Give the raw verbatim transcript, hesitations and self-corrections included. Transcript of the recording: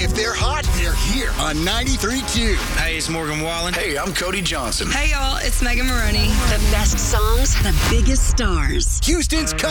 If they're hot, they're here on ninety-three point two. Hey, it's Morgan Wallen. Hey, I'm Cody Johnson. Hey, y'all, it's Megan Maroney. The best songs, the biggest stars. Houston's